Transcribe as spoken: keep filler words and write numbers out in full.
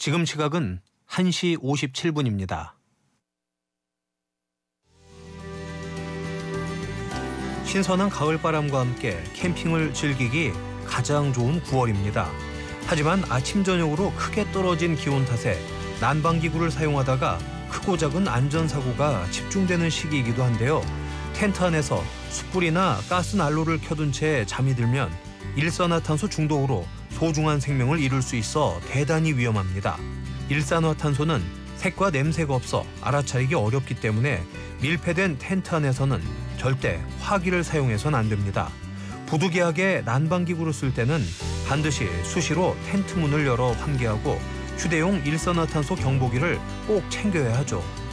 지금 시각은 한 시 오십칠 분입니다. 신선한 가을바람과 함께 캠핑을 즐기기 가장 좋은 구월입니다. 하지만 아침 저녁으로 크게 떨어진 기온 탓에 난방기구를 사용하다가 크고 작은 안전사고가 집중되는 시기이기도 한데요. 텐트 안에서 숯불이나 가스난로를 켜둔 채 잠이 들면 일산화탄소 중독으로 소중한 생명을 잃을 수 있어 대단히 위험합니다. 일산화탄소는 색과 냄새가 없어 알아차리기 어렵기 때문에 밀폐된 텐트 안에서는 절대 화기를 사용해서는 안 됩니다. 부득이하게 난방기구를 쓸 때는 반드시 수시로 텐트 문을 열어 환기하고 휴대용 일산화탄소 경보기를 꼭 챙겨야 하죠.